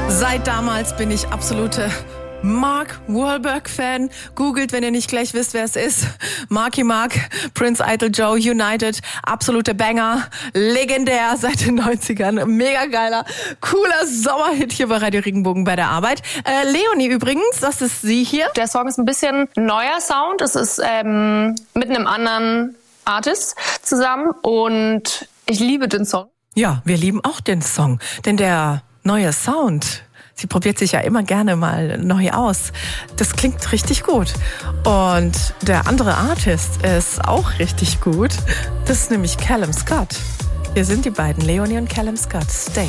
Seit damals bin ich absolute Mark Wahlberg-Fan. Googelt, wenn ihr nicht gleich wisst, wer es ist. Marky Mark, Prince Idol Joe, United, absolute Banger, legendär seit den 90ern. Mega geiler, cooler Sommerhit hier bei Radio Regenbogen bei der Arbeit. Leonie übrigens, das ist sie hier. Der Song ist ein bisschen neuer Sound. Es ist mit einem anderen Artist zusammen und ich liebe den Song. Ja, wir lieben auch den Song, denn der neue Sound, sie probiert sich ja immer gerne mal neu aus. Das klingt richtig gut. Und der andere Artist ist auch richtig gut. Das ist nämlich Callum Scott. Hier sind die beiden, Leonie und Callum Scott. Stay.